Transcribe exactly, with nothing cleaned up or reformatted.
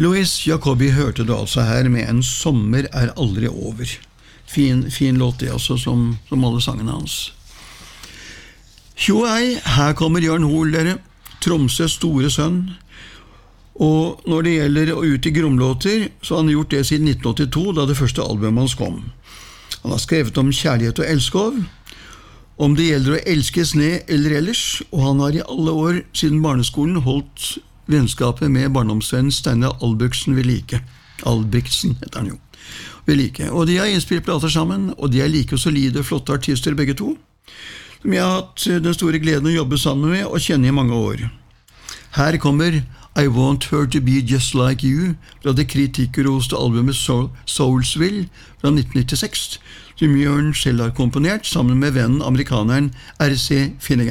Louis Jacobi hørte du altså her med En sommer er aldri over. Fin, fin låt det altså, som, som alle sangene hans. Tjo hei, her kommer Jørn Hoel, dere. Tromsøs store sønn. Og når det gjelder å ut i gromlåter, så har han gjort det siden nitten åttito, da det første albumet hans kom. Han har skrevet om kjærlighet og elskov, om det gjelder å elskes ned eller ellers, og han har i alle år siden barneskolen holdt vennskapet med barndomsvennen Steinar Albrigtsen ved like. Albrigtsen heter han jo. Ved like. Og de har innspilt plater sammen, og de er like solide, flotte artister begge to, som jeg har hatt den store gleden å jobbe sammen med og kjenne i mange år. Her kommer I Want Her To Be Just Like You fra det kritikerroste albumet Soul, Soulsville fra nitten nittiseks, som Jørn selv har komponert sammen med vennen amerikaneren R C Finnegan.